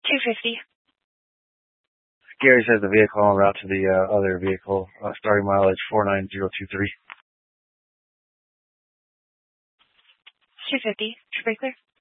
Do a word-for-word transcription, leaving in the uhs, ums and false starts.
two fifty. Gary says the vehicle en route to the uh, other vehicle, uh, starting mileage four nine zero two three. two fifty. Should be clear.